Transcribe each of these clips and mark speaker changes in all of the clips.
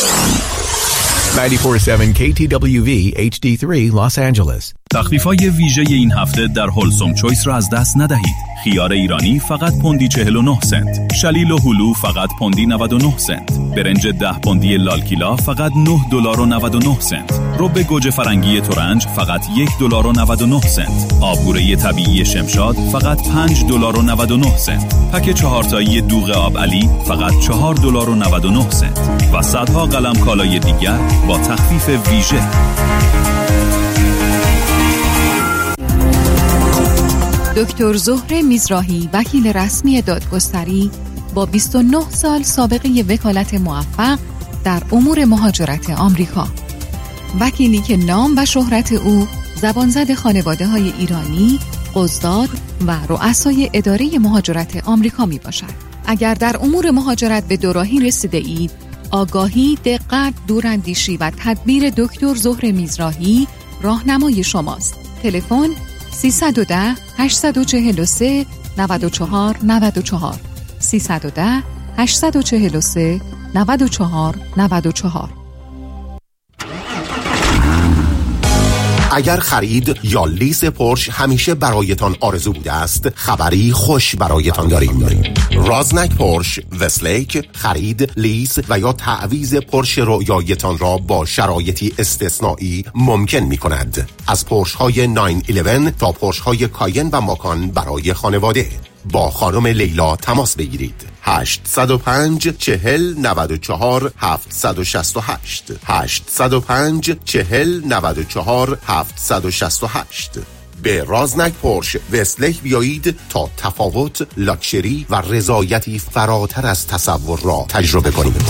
Speaker 1: 94.7 KTWV HD3 Los Angeles.
Speaker 2: تخفیف‌های ویژه این هفته در هولسوم چویس را از دست ندهید. خیار ایرانی فقط پوندی 49 سنت، شلیل و هلو فقط پوندی 99 سنت، برنج 10 پوندی لالکیلا فقط $9.99، رب گوجه فرنگی ترنج فقط $1.99، آبگوره طبیعی شمشاد فقط $5.99، پک 4 تایی دوغ آب علی فقط $4.99 و صدها قلم کالای دیگر با تخفیف ویژه.
Speaker 3: دکتر زهره میزراهی، وکیل رسمی دادگستری با 29 سال سابقه وکالت موفق در امور مهاجرت آمریکا، وکیلی که نام و شهرت او زبانزد خانواده‌های ایرانی، قضات و رؤسای اداره مهاجرت آمریکا می باشد. اگر در امور مهاجرت به دوراهی رسیده اید، آگاهی، دقت، دوراندیشی و تدبیر دکتر زهره میزراهی راهنمای شماست. تلفن 310 843 94 94 310 843 94 94.
Speaker 4: اگر خرید یا لیز پورش همیشه برایتان آرزو بوده است، خبری خوش برایتان داریم. رازنک پورش وستلیک خرید، لیز و یا تعویض پورش رویایتان را با شرایطی استثنایی ممکن می کند. از پورش های 911 تا پورش های کاین و ماکان برای خانواده. با خانم لیلا تماس بگیرید. 805 40 94 768 805 40 94 768. به رازنک پورش وستلیک بیایید تا تفاوت، لاکچری و رضایتی فراتر از تصور را تجربه کنید.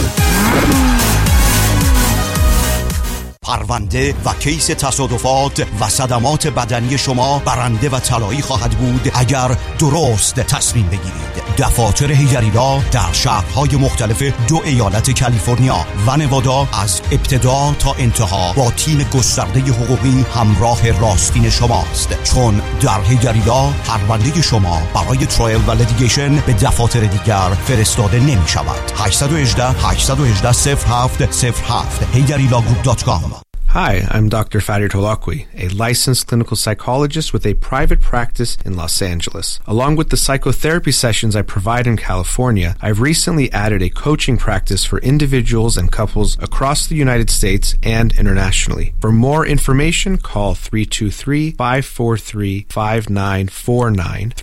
Speaker 5: پرونده و کیس تصادفات و صدمات بدنی شما برنده و طلایی خواهد بود اگر درست تصمیم بگیرید. دفاتر هیجریلا در شهرهای مختلف 2 ایالت کالیفرنیا و نوادا از ابتدا تا انتها با تیم گسترده حقوقی همراه راستین شماست، چون در هیجریلا پرونده شما برای ترایل و لیتیگیشن به دفاتر دیگر فرستاده نمی شود. 818 818 0707 hijarilagroup.com.
Speaker 6: Hi, I'm Dr. Farid Holakwi, a licensed clinical psychologist with a private practice in Los Angeles. Along with the psychotherapy sessions I provide in California, I've recently added a coaching practice for individuals and couples across the United States and internationally. For more information, call 323-543-5949,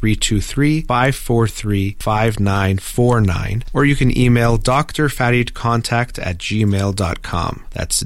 Speaker 6: 323-543-5949, or you can email drfaridcontact@gmail.com. That's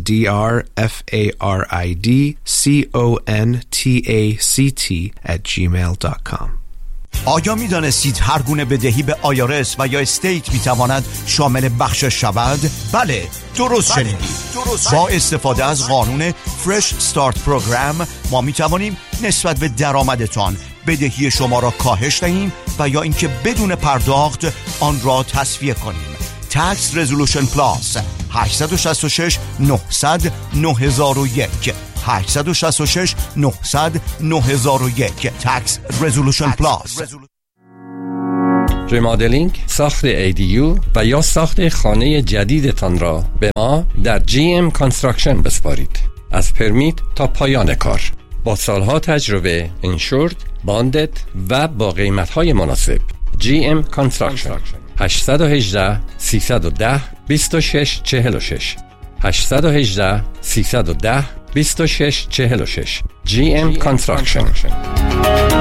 Speaker 6: DRFARIDCONTACT@gmail.com.
Speaker 5: آیا می دانستید هر گونه بدهی به آیارس و یا استیت می تواند شامل بخشش شود؟ بله، درست شنیدید. با استفاده از قانون فرش استارت پروگرام ما می توانیم نسبت به درآمدتان بدهی شما را کاهش دهیم و یا اینکه بدون پرداخت آن را تسویه کنیم. Tax Resolution Plus 866 900 9001 866 900 9001 Tax Resolution Plus.
Speaker 7: ریمادلینگ، ساخت ADU و یا ساخت خانه جدیدتان را به ما در GM Construction بسپارید. از پرمیت تا پایان کار با سالها تجربه، انشورد، باندد و با قیمت‌های مناسب. GM Construction 818 310 2646 818 310 2646 GM Construction.